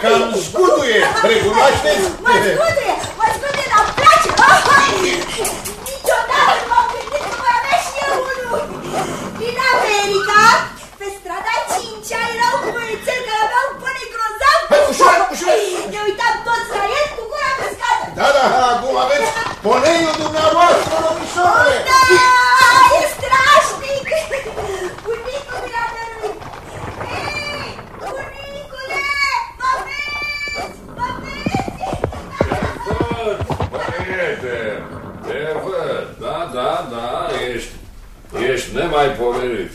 cam scutuie, recunoașteți? Mă scutuie, dar îmi place. Niciodată nu m-am gândit că voi avea și eu unul. Din America, pe strada 5-a, erau cu băiețel care aveau până grozav. Ușor, ușor. Ne uitam toți la el cu gura căscată. Da, acum aveți poneiul dumneavoastră, domnișoare. Da, e strașnic. Bunicul mi-a dăruit. Hei, bunicule, mă vezi, mă vezi. Te văd, da, ești nemaipomenit.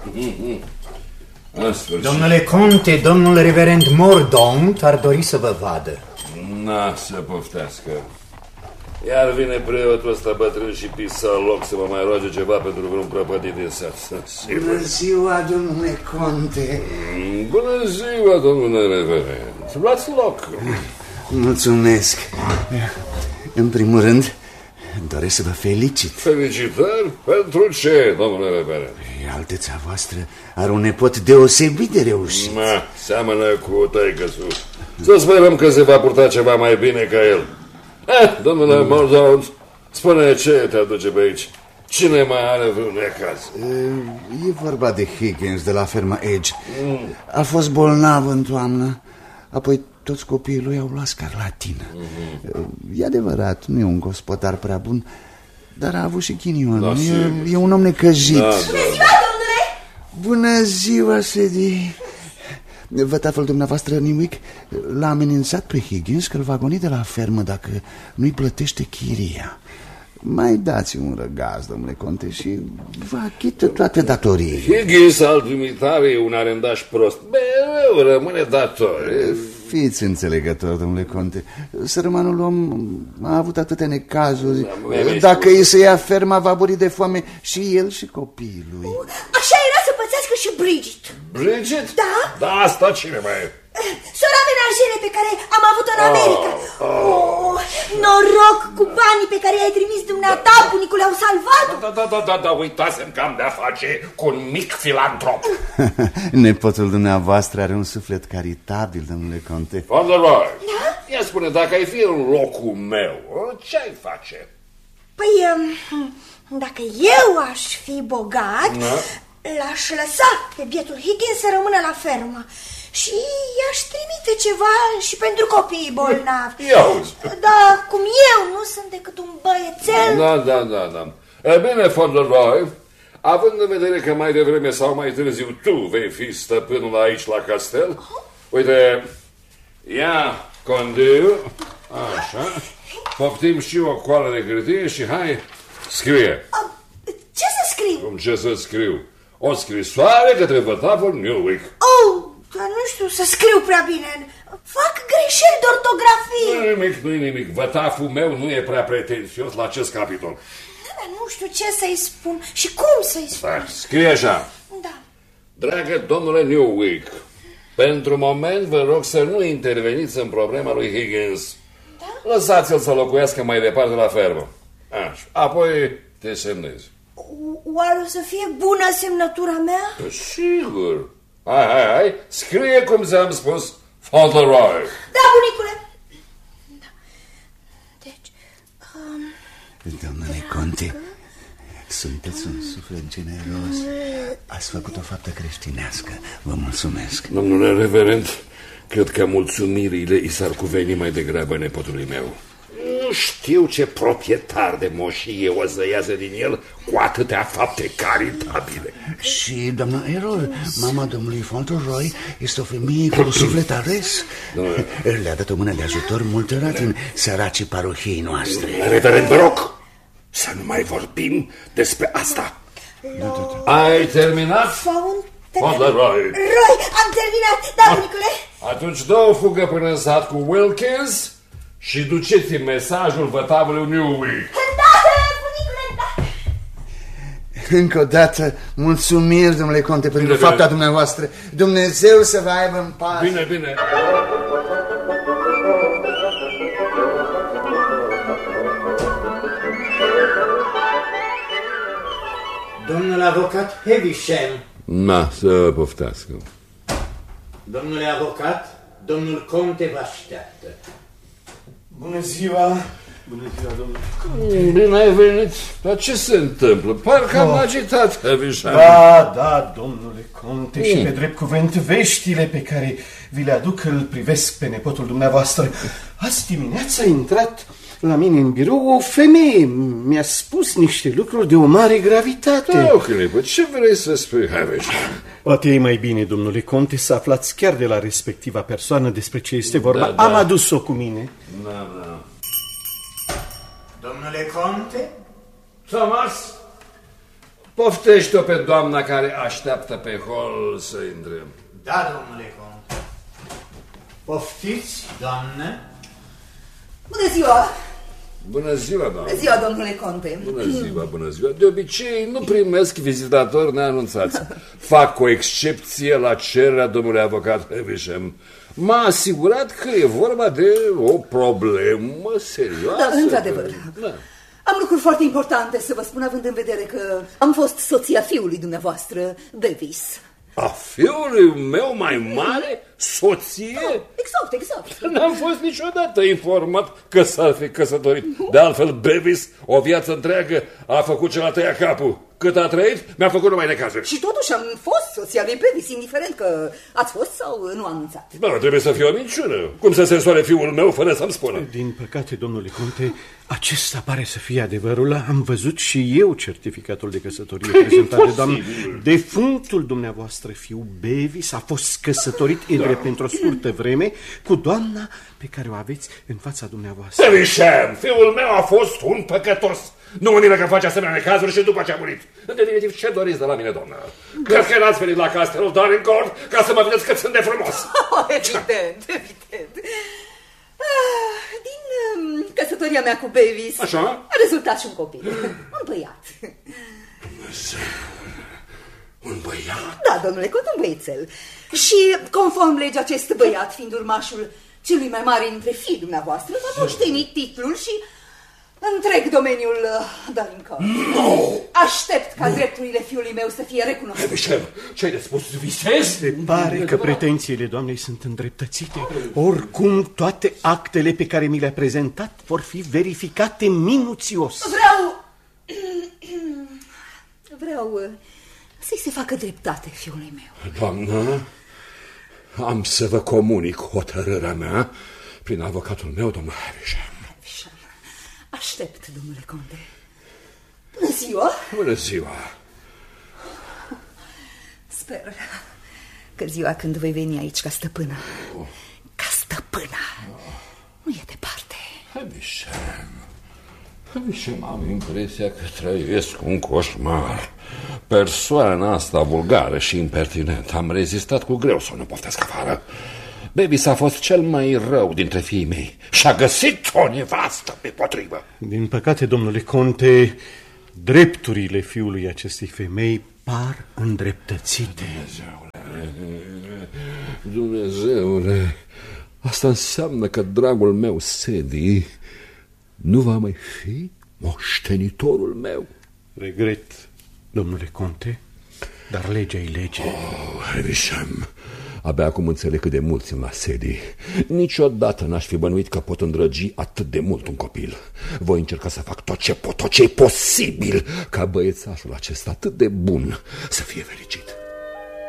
Domnule conte, domnul reverend Mordaunt ar dori să vă vadă. Na, să poftească. Iar vine preotul ăsta bătrân și pisaloc să mă mai roage ceva pentru vreun prăpădit din sat. Bună ziua, domnule conte. Bună ziua, domnule reverend. Luați loc. Mulțumesc. În primul rând, doresc să vă felicit. Felicitări? Pentru ce, domnule reverend? Alteța voastră are un nepot deosebit de reușit. Seamănă cu tăică-su. Să sperăm că se va purta ceva mai bine ca el. Domnule Mordaunt, spune ce te aduce pe aici. Cine mai are vreun necaz? E vorba de Higgins de la ferma Edge. A fost bolnav în toamnă. Apoi toți copiii lui au luat scarlatină. E adevărat, nu e un gospodar prea bun, dar a avut și ghinion. E un om necăjit. Bună ziua, domnule! Bună ziua, Sedi. Vătaful dumneavoastră, Nimic, l-a amenințat pe Higgins că îl va goni de la fermă dacă nu-i plătește chiria. Mai dați un răgaz, domnule conte, și vă achită toate datoriile. Higgins al dumitare e un arendaș prost. Mereu rămâne dator. Fiți înțelegător, domnule conte. Sărmanul om a avut atâtea necazuri. Dacă îi se ia ferma, va muri de foame și el și copiii lui. Așa era să pățească și Bridget. Bridget? Da. Da, asta cine mai e? Sora menajere pe care am avut-o în America. Noroc cu banii pe care i-ai trimis dumneata, bunicule, au salvat-o. Da, uitasem că am de-a face cu un mic filantrop. Nepotul dumneavoastră are un suflet caritabil, domnule conte. Fauntleroy, ia spune, dacă ai fi în locul meu, ce-ai face? Păi, dacă eu aș fi bogat, l-aș lăsa pe bietul Higgins să rămână la fermă. Și i-aș trimite ceva și pentru copiii bolnavi. Dar cum eu nu sunt decât un băiețel... Da. E bine, Fauntleroy, având în vedere că mai devreme sau mai târziu tu vei fi stăpânul aici la castel, uite, ia condiu, așa, poftim și o coală de hârtie și hai, scrie. Ce să scriu? Ce să scriu? O scrisoare către vătaful Newick. Dar nu știu să scriu prea bine. Fac greșeli de ortografie. Nu-i nimic. Vătaful meu nu e prea pretențios la acest capitol. Dar nu știu ce să-i spun și cum să-i spun. Scrie așa. Da. Dragă domnule Newick, pentru moment vă rog să nu interveniți în problema lui Higgins. Da? Lăsați-l să locuiască mai departe la fermă. Așa. Apoi te semnezi. Oare o să fie bună semnătura mea? Sigur. Hai, scrie cum ți-am spus, Fauntleroy. Da, bunicule. Da. Deci, domnule conte, sunteți un suflet generos. Ați făcut o faptă creștinească. Vă mulțumesc. Domnule reverend, cred că mulțumirile i s-ar cuveni mai degrabă nepotului meu. Nu știu ce proprietar de moșie o să iasă din el cu atâtea fapte caritabile. Și doamna Errol, mama domnului Fauntleroy, este o femeie cu un suflet ales. Le-a dat o mână de ajutor multora din săracii parohiei noastre. Reverend, vă rog să nu mai vorbim despre asta. Ai terminat? Fauntleroy. Roy, am terminat, da, bunicule. Atunci dă o fugă până în sat cu Wilkins și duceți-mi mesajul vătavului Newick. Da, bunicule, da. Încă o dată, mulțumiri, domnule conte, pentru fapta dumneavoastră. Dumnezeu să vă aibă în pace. Bine. Domnul avocat Heavisham. Să poftească. Domnule avocat, Domnul conte vă așteaptă. Bună ziua! Bună ziua, domnule. Bine ai venit. Dar ce se întâmplă? Parcă am agitat, Heavisham. Da, domnule conte, și pe drept cuvânt, veștile pe care vi le aduc îl privesc pe nepotul dumneavoastră. Azi dimineața a intrat la mine în birou o femeie. Mi-a spus niște lucruri de o mare gravitate. Da, o clipă, ce vrei să spui, Heavisham? Poate e mai bine, domnule conte, să aflați chiar de la respectiva persoană despre ce este vorba. Da. Am adus-o cu mine. Da. Domnule conte? Thomas, poftește-o pe doamna care așteaptă pe hol să intre. Da, domnule conte. Poftiți, doamnă? Bună ziua! Bună ziua, doamnă. Bună ziua, domnule conte. Bună ziua. De obicei nu primesc vizitatori neanunțați. Fac o excepție la cererea domnului avocat Heavisham. M-a asigurat că e vorba de o problemă serioasă. Da, într-adevăr. Da. Am lucruri foarte importante să vă spun, având în vedere că am fost soția fiului dumneavoastră, Davis. A fiului meu mai mare? Soție? Exact. N-am fost niciodată informat că s-ar fi căsătorit. De altfel, Bevis, o viață întreagă, a făcut ce l-a tăiat capul. Cât a trăit, mi-a făcut numai necazuri. Și totuși am fost soția lui Bevis, indiferent că ați fost sau nu anunțat. Da, trebuie să fie o minciună. Cum să se însoare fiul meu fără să-mi spună? Din păcate, domnule conte, acesta pare să fie adevărul. Am văzut și eu certificatul de căsătorie prezentat de doamnă. Defunctul dumneavoastră, fiul Bevis, a fost căsătorit pentru o scurtă vreme cu doamna pe care o aveți în fața dumneavoastră. Heavisham, fiul meu a fost un păcătos. Nu mă miră că face asemenea necazuri și după ce a murit. În definitiv, ce doriți de la mine, doamnă? Cred că n-ați venit la castelul Dorincourt ca să mă vedeți cât sunt de frumos. Evident. Din căsătoria mea cu Bevis Așa? a rezultat și un copil, un băiat. Un băiat? Da, domnule Cot, un băiețel. Și conform legii, acest băiat, fiind urmașul celui mai mare dintre fiii dumneavoastră, v-a moștenit titlul și întreg domeniul Dorincourt. Aștept ca drepturile fiului meu să fie recunoscute. Heavisham, ce-ai de spus? Visezi? Se pare că pretențiile doamnei sunt îndreptățite. Oricum, toate actele pe care mi le-a prezentat vor fi verificate minuțios. Vreau să-i se facă dreptate fiului meu. Doamnă, am să vă comunic hotărârea mea prin avocatul meu, domnul Heavisham. Aștept, domnule conte. Bună ziua! Bună ziua! Sper că ziua când voi veni aici ca stăpână, nu e departe. Heavisham, am impresia că trăiesc un coșmar. Persoana asta vulgară și impertinentă. Am rezistat cu greu să nu poftesc afară. Bevis a fost cel mai rău dintre fiii mei și a găsit o nevastă pe potrivă. Din păcate, domnule conte, drepturile fiului acestei femei par îndreptățite. Dumnezeule, asta înseamnă că dragul meu, Sedi, nu va mai fi moștenitorul meu. Regret, domnule conte, dar legea e lege. Heavisham, abia acum înțeleg cât de mult țin la Sedi. Niciodată n-aș fi bănuit că pot îndrăgi atât de mult un copil. Voi încerca să fac tot ce pot, tot ce e posibil ca băiețașul acesta atât de bun să fie fericit.